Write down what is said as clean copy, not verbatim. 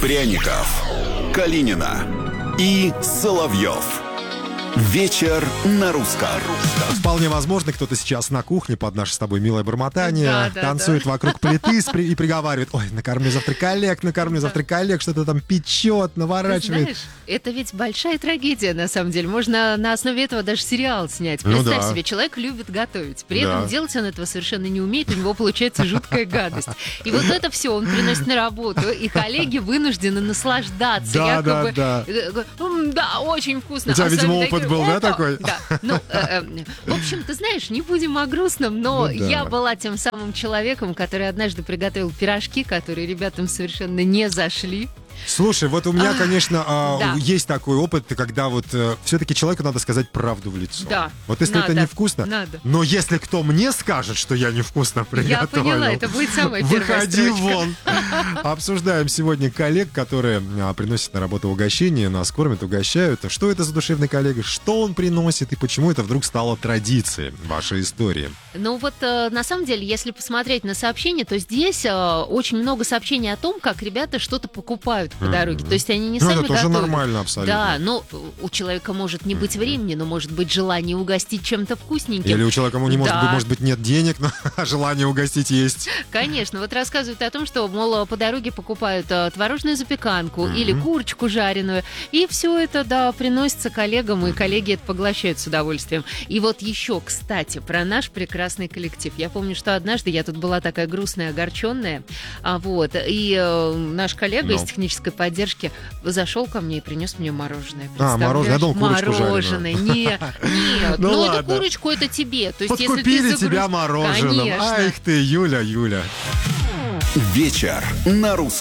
Пряников, Калинина и Соловьев. Вечер на русском. Вполне возможно, кто-то сейчас на кухне под наше с тобой милое бормотание танцует вокруг плиты и приговаривает: ой, накормлю завтра коллег, что-то там печет, наворачивает. Ты знаешь, это ведь большая трагедия, на самом деле. Можно на основе этого даже сериал снять. Представь себе, человек любит готовить. При этом делать он этого совершенно не умеет, у него получается жуткая гадость. И вот это все он приносит на работу, и коллеги вынуждены наслаждаться. Якобы, да, очень вкусно. У тебя, видимо, опыт был, да, такой? Да. Ну, в общем, ты знаешь, не будем о грустном, но я была тем самым человеком, который однажды приготовил пирожки, которые ребятам совершенно не зашли. Слушай, вот у меня, конечно, есть такой опыт, когда вот все-таки человеку надо сказать правду в лицо. Да. Вот если это невкусно, но если кто мне скажет, что я невкусно приготовил, я поняла, это будет самая первая выходи строчка. вон. Обсуждаем сегодня коллег, которые приносят на работу угощения, нас кормят, угощают. Что это за душевный коллега, что он приносит и почему это вдруг стало традицией вашей истории? Ну вот, на самом деле, если посмотреть на сообщения, то здесь очень много сообщений о том, как ребята что-то покупают по дороге. То есть они не сами это тоже готовят. нормально абсолютно. Да, но у человека может не быть времени, но может быть желание угостить чем-то вкусненьким. Или у человека может быть нет денег, но желание угостить есть. Конечно, вот рассказывают о том, что, мол, по дороге покупают творожную запеканку или курочку жареную, и все это, приносится коллегам, и коллеги это поглощают с удовольствием. И вот еще, кстати, про наш прекрасный коллектив. Я помню, что однажды я тут была такая грустная, огорченная, и наш коллега из технической поддержки зашел ко мне и принес мне мороженое. Мороженое, я думал, курочку мороженое. Нет, ну это курочку, это тебе. То есть, подкупили тебя мороженым. Конечно. Ах ты, Юля. Вечер на русском.